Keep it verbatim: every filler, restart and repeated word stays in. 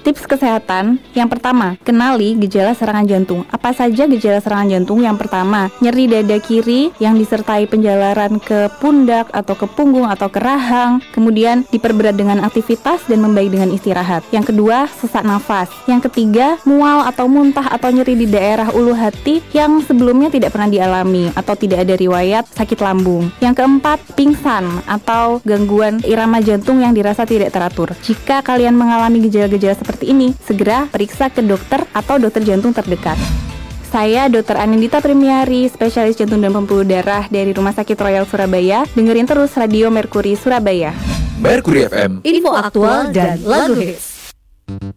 Tips kesehatan, yang pertama, kenali gejala serangan jantung. Apa saja gejala serangan jantung? Yang pertama, nyeri dada kiri yang disertai penjalaran ke pundak atau ke punggung atau ke rahang, kemudian diperberat dengan aktivitas dan membaik dengan istirahat. Yang kedua, sesak nafas. Yang ketiga, mual atau muntah atau nyeri di daerah ulu hati yang sebelumnya tidak pernah dialami atau tidak ada riwayat sakit lambung. Yang keempat, pingsan atau gangguan irama jantung yang dirasa tidak teratur. Jika kalian mengalami gejala-gejala seperti Seperti ini, segera periksa ke dokter atau dokter jantung terdekat. Saya dokter Anindita Primiari, spesialis jantung dan pembuluh darah dari Rumah Sakit Royal Surabaya. Dengerin terus Radio Merkuri Surabaya. Merkuri F M, info aktual dan lagu hits.